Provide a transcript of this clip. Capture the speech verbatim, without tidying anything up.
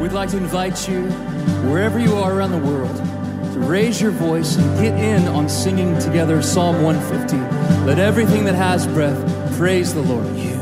we'd like to invite you, wherever you are around the world, to raise your voice and get in on singing together Psalm one fifty. Let everything that has breath praise the Lord.